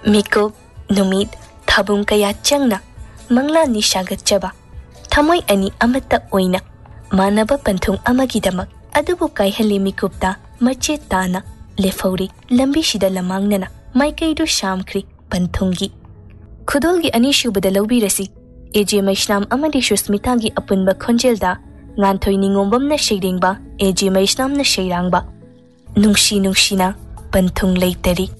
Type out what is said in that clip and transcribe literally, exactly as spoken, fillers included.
मिकुप नुमित थाबुम कया चंगना मंगला निशागतचबा थमोय अनि अमत्ता ओइना मानब पंथुंग अमगिदमक अदुबु कायहले मिकुपता मचे ताना लेफौरी लंबी शिदा लमांगनना माइकैदु शामख्री पंथुंगी खुदोलगी अनिशुबदा लौबीरसी एजे मैष्नाम अमदि सुस्मितागी अपुनबा खोंजेलदा nganthoi ningom शेरेंगबा एजे मैष्नामना शेरांगबा नुंशी नुंशीना पंथुंग लेतरी।